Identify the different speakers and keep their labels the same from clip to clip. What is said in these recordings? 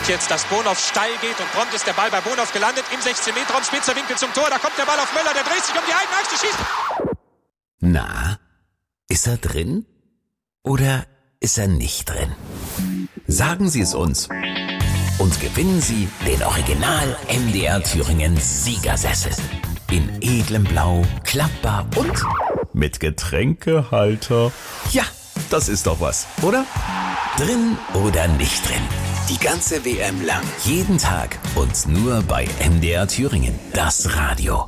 Speaker 1: sieht jetzt, dass Bonhoff steil geht und prompt ist der Ball bei Bonhoff gelandet im 16-Meter-Raum, spitzer Winkel zum Tor, da kommt der Ball auf Möller, der dreht sich um die eigene Achse, schießt.
Speaker 2: Na, ist er drin oder ist er nicht drin? Sagen Sie es uns und gewinnen Sie den Original MDR Thüringen Siegersessel. In edlem Blau, klappbar und mit Getränkehalter. Ja, das ist doch was, oder? Drin oder nicht drin? Die ganze WM lang, jeden Tag und nur bei MDR Thüringen, das Radio.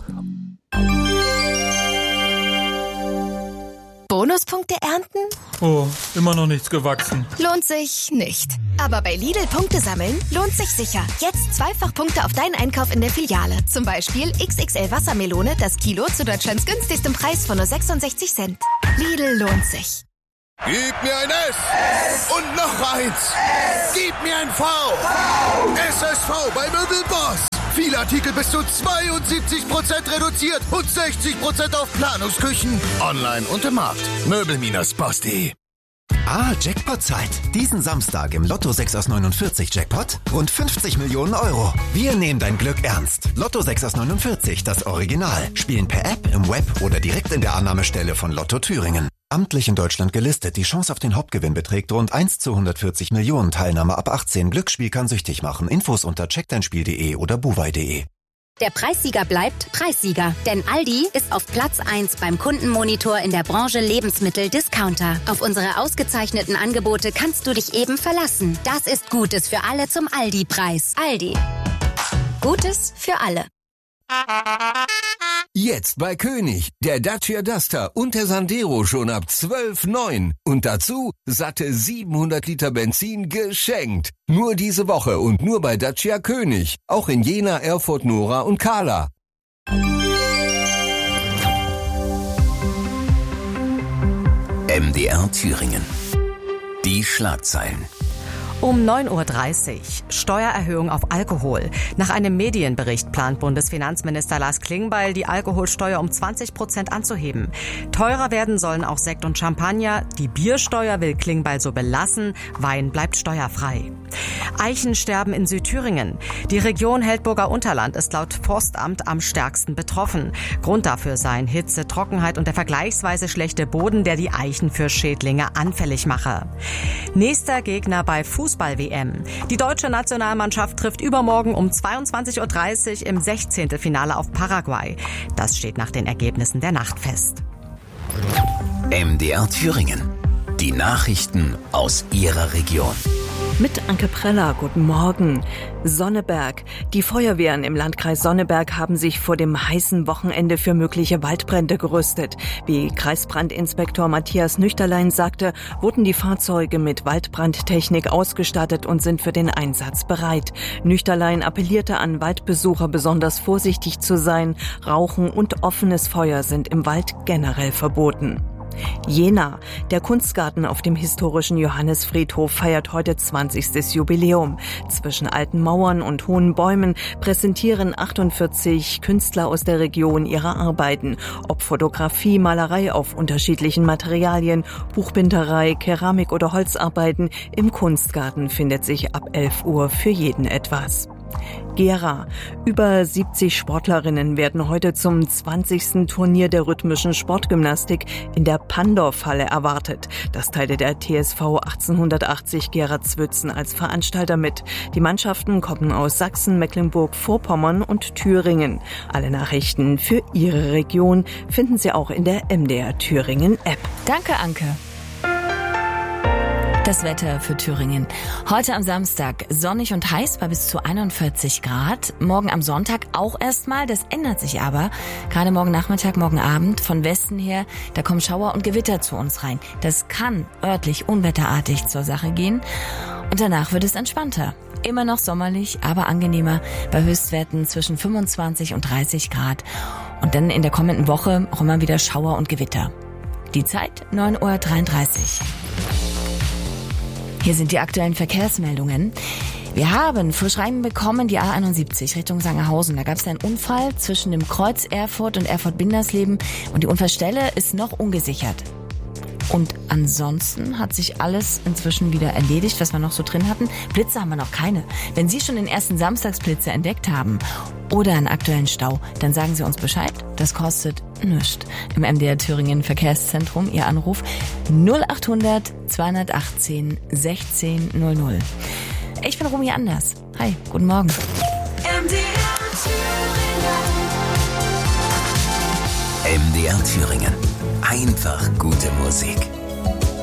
Speaker 3: Bonuspunkte ernten?
Speaker 4: Oh, immer noch nichts gewachsen.
Speaker 3: Lohnt sich nicht. Aber bei Lidl Punkte sammeln lohnt sich sicher. Jetzt Zweifachpunkte auf deinen Einkauf in der Filiale. Zum Beispiel XXL Wassermelone, das Kilo zu Deutschlands günstigstem Preis von nur 66 Cent. Lidl lohnt sich.
Speaker 5: Gib mir ein S und noch eins. Gib mir ein V. SSV bei Möbelboss. Viele Artikel bis zu 72% reduziert und 60% auf Planungsküchen. Online und im Markt. Möbel-boss.de.
Speaker 6: Jackpot-Zeit. Diesen Samstag im Lotto 6 aus 49 Jackpot rund 50 Millionen Euro. Wir nehmen dein Glück ernst. Lotto 6 aus 49, das Original. Spielen per App, im Web oder direkt in der Annahmestelle von Lotto Thüringen. Amtlich in Deutschland gelistet. Die Chance auf den Hauptgewinn beträgt rund 1 zu 140 Millionen. Teilnahme ab 18. Glücksspiel kann süchtig machen. Infos unter checkdeinspiel.de oder buwei.de.
Speaker 7: Der Preissieger bleibt Preissieger, denn Aldi ist auf Platz 1 beim Kundenmonitor in der Branche Lebensmittel-Discounter. Auf unsere ausgezeichneten Angebote kannst du dich eben verlassen. Das ist Gutes für alle zum Aldi-Preis. Aldi. Gutes für alle.
Speaker 8: Jetzt bei König, der Dacia Duster und der Sandero schon ab 12,9. Und dazu satte 700 Liter Benzin geschenkt. Nur diese Woche und nur bei Dacia König. Auch in Jena, Erfurt, Nora und Kahla.
Speaker 2: MDR Thüringen. Die Schlagzeilen.
Speaker 9: Um 9.30 Uhr. Steuererhöhung auf Alkohol. Nach einem Medienbericht plant Bundesfinanzminister Lars Klingbeil, die Alkoholsteuer um 20% anzuheben. Teurer werden sollen auch Sekt und Champagner. Die Biersteuer will Klingbeil so belassen. Wein bleibt steuerfrei. Eichensterben in Südthüringen. Die Region Heldburger Unterland ist laut Forstamt am stärksten betroffen. Grund dafür seien Hitze, Trockenheit und der vergleichsweise schlechte Boden, der die Eichen für Schädlinge anfällig mache. Nächster Gegner bei Fußball-WM. Die deutsche Nationalmannschaft trifft übermorgen um 22.30 Uhr im 16. Finale auf Paraguay. Das steht nach den Ergebnissen der Nacht fest.
Speaker 2: MDR Thüringen. Die Nachrichten aus Ihrer Region.
Speaker 10: Mit Anke Preller, guten Morgen. Sonneberg. Die Feuerwehren im Landkreis Sonneberg haben sich vor dem heißen Wochenende für mögliche Waldbrände gerüstet. Wie Kreisbrandinspektor Matthias Nüchterlein sagte, wurden die Fahrzeuge mit Waldbrandtechnik ausgestattet und sind für den Einsatz bereit. Nüchterlein appellierte an Waldbesucher, besonders vorsichtig zu sein. Rauchen und offenes Feuer sind im Wald generell verboten. Jena. Der Kunstgarten auf dem historischen Johannisfriedhof feiert heute 20. Jubiläum. Zwischen alten Mauern und hohen Bäumen präsentieren 48 Künstler aus der Region ihre Arbeiten. Ob Fotografie, Malerei auf unterschiedlichen Materialien, Buchbinderei, Keramik oder Holzarbeiten, im Kunstgarten findet sich ab 11 Uhr für jeden etwas. Gera. Über 70 Sportlerinnen werden heute zum 20. Turnier der rhythmischen Sportgymnastik in der Pandorf-Halle erwartet. Das teilte der TSV 1880 Gera-Zwötzen als Veranstalter mit. Die Mannschaften kommen aus Sachsen, Mecklenburg-Vorpommern und Thüringen. Alle Nachrichten für Ihre Region finden Sie auch in der MDR Thüringen App.
Speaker 11: Danke, Anke. Das Wetter für Thüringen. Heute am Samstag sonnig und heiß bei bis zu 41 Grad. Morgen am Sonntag auch erstmal. Das ändert sich aber. Gerade morgen Nachmittag, morgen Abend von Westen her, da kommen Schauer und Gewitter zu uns rein. Das kann örtlich unwetterartig zur Sache gehen. Und danach wird es entspannter. Immer noch sommerlich, aber angenehmer bei Höchstwerten zwischen 25 und 30 Grad. Und dann in der kommenden Woche auch immer wieder Schauer und Gewitter. Die Zeit 9.33 Uhr. Hier sind die aktuellen Verkehrsmeldungen. Wir haben Vorschreiben bekommen, die A71 Richtung Sangerhausen. Da gab es einen Unfall zwischen dem Kreuz Erfurt und Erfurt-Bindersleben und die Unfallstelle ist noch ungesichert. Und ansonsten hat sich alles inzwischen wieder erledigt, was wir noch so drin hatten. Blitze haben wir noch keine. Wenn Sie schon den ersten Samstagsblitze entdeckt haben oder einen aktuellen Stau, dann sagen Sie uns Bescheid. Das kostet nichts. Im MDR Thüringen Verkehrszentrum Ihr Anruf 0800 218 1600. Ich bin Romy Anders. Hi, guten Morgen.
Speaker 2: MDR Thüringen. Einfach gute Musik.